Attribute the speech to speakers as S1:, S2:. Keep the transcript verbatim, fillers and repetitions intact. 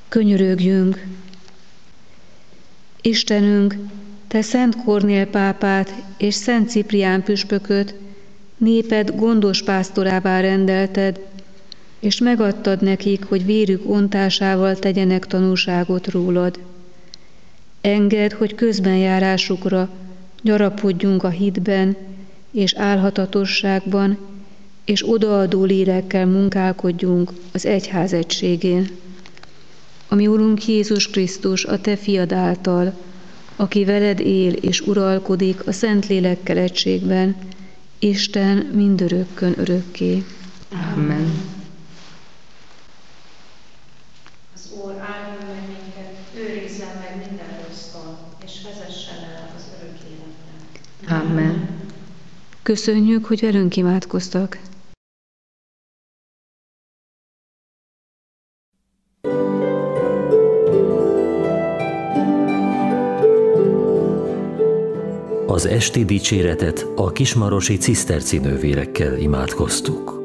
S1: Könyörögjünk! Istenünk, Te Szent Kornél pápát és Szent Ciprián püspököt néped gondos pásztorává rendelted, és megadtad nekik, hogy vérük ontásával tegyenek tanúságot rólad. Engedd, hogy közbenjárásukra gyarapodjunk a hitben és álhatatosságban, és odaadó lélekkel munkálkodjunk az egyház egységén. Ami Urunk Jézus Krisztus, a Te fiad által, aki veled él és uralkodik a Szentlélekkel egységben, Isten mindörökkön örökké.
S2: Amen.
S3: Az Úr áldjon meg minket, őrizzen meg minden rossztól, és vezessen el az örök életre.
S2: Amen.
S1: Köszönjük, hogy velünk imádkoztak.
S4: Az esti dicséretet a kismarosi ciszterci nővérekkel imádkoztuk.